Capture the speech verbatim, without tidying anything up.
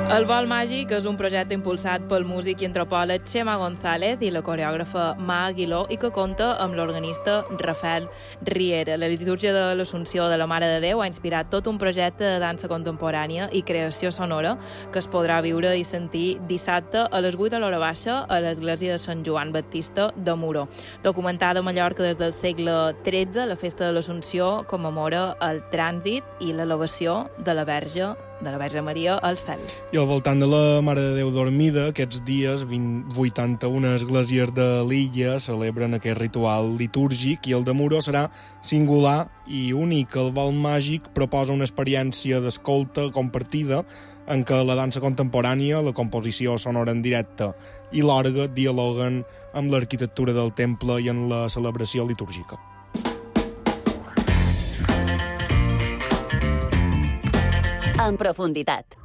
El Vol Màgic és un projecte impulsat pel músic i antropòleg Chema González i la coreògrafa Ma Aguiló i que compta amb l'organista Rafael Riera. La litúrgia de l'Assumpció de la Mare de Déu ha inspirat tot un projecte de dansa contemporània i creació sonora que es podrà viure i sentir dissabte a les vuit de l'hora baixa a l'església de Sant Joan Baptista de Muro. Documentada a Mallorca des del segle tretze, la festa de l'Assumpció commemora el trànsit i l'elevació de la Verge de la Verge Maria al cel. I al voltant de la Mare de Déu dormida, aquests dies, vuitanta-una esglésies de l'illa celebren aquest ritual litúrgic i el de Muro serà singular i únic. El Vol Màgic proposa una experiència d'escolta compartida en què la dansa contemporània, la composició sonora en directe i l'orgue dialoguen amb l'arquitectura del temple i en la celebració litúrgica. En profunditat.